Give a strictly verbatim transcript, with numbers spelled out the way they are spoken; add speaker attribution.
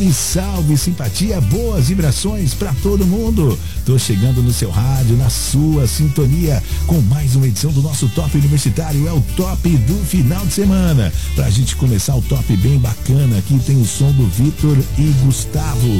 Speaker 1: E salve, simpatia, boas vibrações pra todo mundo. Tô chegando no seu rádio, na sua sintonia, com mais uma edição do nosso Top Universitário. É o Top do final de semana. Pra gente começar o top bem bacana, aqui tem o som do Vitor e Gustavo.